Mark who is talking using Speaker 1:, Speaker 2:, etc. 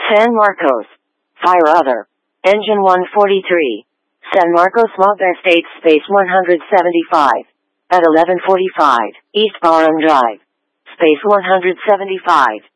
Speaker 1: San Marcos. Fire other. Engine 143. San Marcos Mobile States Space 175. At 11:45, East Barham Drive. Space 175.